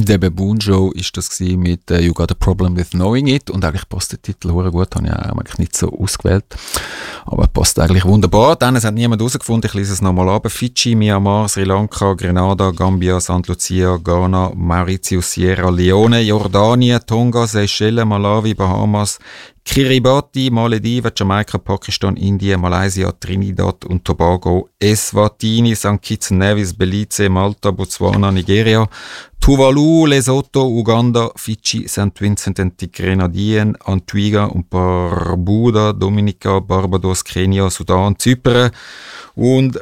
der Baboon Show ist das mit You Got a Problem with Knowing It, und eigentlich passt der Titel hure gut, habe ich eigentlich nicht so ausgewählt, aber passt eigentlich wunderbar. Dann, es hat niemand herausgefunden, ich lese es nochmal ab: Fidschi, Myanmar, Sri Lanka, Grenada, Gambia, St. Lucia, Ghana, Mauritius, Sierra Leone, Jordanien, Tonga, Seychellen, Malawi, Bahamas, Kiribati, Malediven, Jamaika, Pakistan, Indien, Malaysia, Trinidad und Tobago, Eswatini, St. Kitts und Nevis, Belize, Malta, Botswana, Nigeria, Tuvalu, Lesotho, Uganda, Fidschi, St. Vincent and the Grenadinen, Antigua und Barbuda, Dominica, Barbados, Kenia, Sudan, Zypern und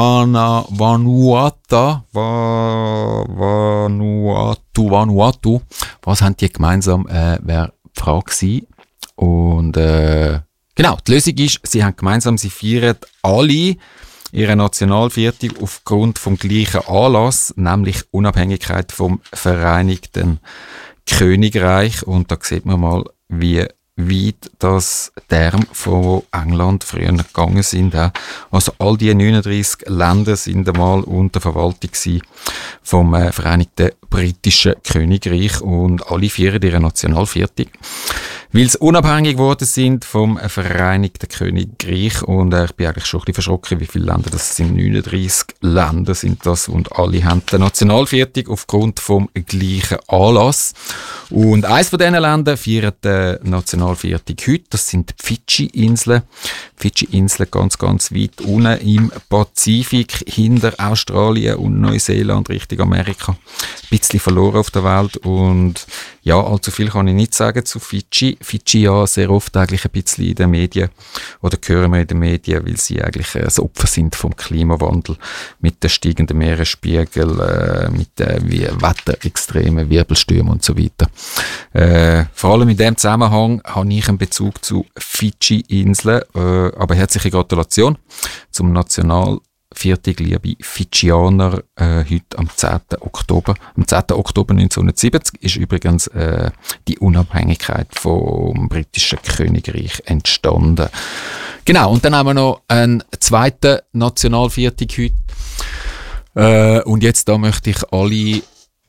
Vanuatu. Was haben die gemeinsam? Wäre die Frage gewesen. Und genau, die Lösung ist, sie feiern alle ihre Nationalviertel aufgrund vom gleichen Anlass, nämlich Unabhängigkeit vom Vereinigten Königreich. Und da sieht man mal, wie weit das Term von England früher gegangen sind. Also all die 39 Länder sind einmal unter Verwaltung vom Vereinigten Britischen Königreich, und alle feiern ihre Nationalviertel, weil sie unabhängig geworden sind vom Vereinigten Königreich. Und ich bin eigentlich schon ein bisschen verschrocken, wie viele Länder das sind. 39 Länder sind das, und alle haben den Nationalviertel aufgrund vom gleichen Anlass. Und eines von diesen Ländern feiert den Nationalviertel heute. Das sind die Fidschi-Inseln. Fidschi-Inseln ganz, ganz weit unten im Pazifik, hinter Australien und Neuseeland, Richtung Amerika. Ein bisschen verloren auf der Welt. Und ja, allzu viel kann ich nicht sagen zu Fidschi. Fidschi ja sehr oft eigentlich ein bisschen in den Medien, oder hören wir in den Medien, weil sie eigentlich ein Opfer sind vom Klimawandel, mit den steigenden Meeresspiegel, mit den Wetterextremen, Wirbelstürmen und so weiter. Vor allem in dem Zusammenhang habe ich einen Bezug zu Fidschi-Inseln, aber herzliche Gratulation zum Nationalviertel, liebe Fidschianer, heute am 10. Oktober. Am 10. Oktober 1970 ist übrigens die Unabhängigkeit vom britischen Königreich entstanden. Genau, und dann haben wir noch einen zweiten Nationalviertel heute. Und jetzt da möchte ich alle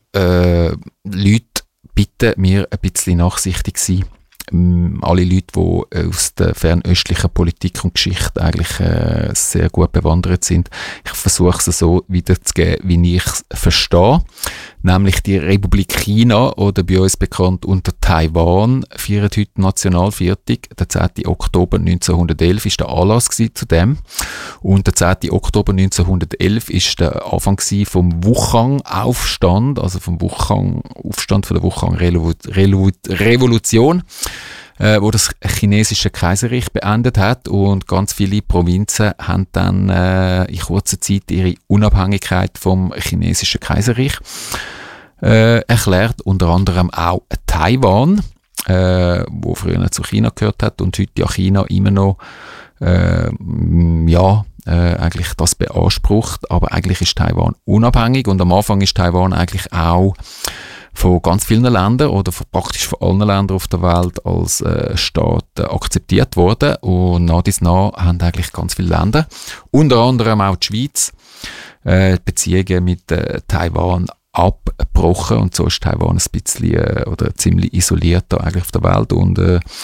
Leute bitten, mir ein bisschen nachsichtig sein. Alle Leute, die aus der fernöstlichen Politik und Geschichte eigentlich sehr gut bewandert sind. Ich versuche es so wiederzugeben, wie ich es verstehe. Nämlich die Republik China, oder bei uns bekannt unter Taiwan, feiert heute Nationalviertel. Der 10. Oktober 1911 war der Anlass zu dem. Und der 10. Oktober 1911 war der Anfang vom Wuchang-Aufstand, also vom Aufstand von der Wuchang-Revolution, wo das chinesische Kaiserreich beendet hat, und ganz viele Provinzen haben dann in kurzer Zeit ihre Unabhängigkeit vom chinesischen Kaiserreich erklärt, unter anderem auch Taiwan, wo früher zu China gehört hat und heute ja China immer noch eigentlich das beansprucht, aber eigentlich ist Taiwan unabhängig, und am Anfang ist Taiwan eigentlich auch von ganz vielen Ländern oder von praktisch von allen Ländern auf der Welt als Staat akzeptiert worden, und nach dies nach haben eigentlich ganz viele Länder, unter anderem auch die Schweiz, Beziehungen mit Taiwan abgebrochen, und so ist Taiwan ein bisschen oder ziemlich isoliert da eigentlich auf der Welt, und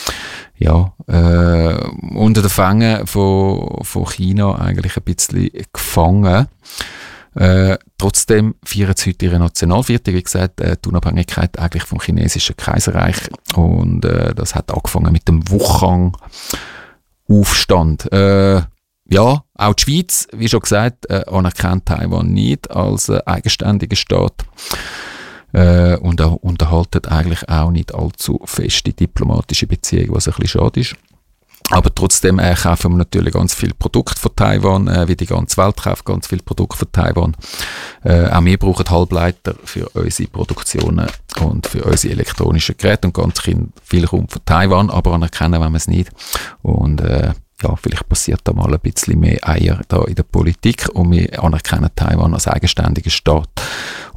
unter den Fängen von China eigentlich ein bisschen gefangen. Trotzdem feiern sie heute ihre Nationalviertel, wie gesagt, die Unabhängigkeit eigentlich vom chinesischen Kaiserreich, und das hat angefangen mit dem Wuchang-Aufstand. Auch die Schweiz, wie schon gesagt, anerkennt Taiwan nicht als eigenständiger Staat und unterhalten eigentlich auch nicht allzu feste diplomatische Beziehungen, was ein bisschen schade ist. Aber trotzdem kaufen wir natürlich ganz viele Produkte von Taiwan, wie die ganze Welt kauft ganz viele Produkte von Taiwan. Auch wir brauchen Halbleiter für unsere Produktionen und für unsere elektronischen Geräte, und ganz viel kommt von Taiwan, aber anerkennen wollen wir es nicht. Und vielleicht passiert da mal ein bisschen mehr Eier da in der Politik, und wir anerkennen Taiwan als eigenständigen Staat.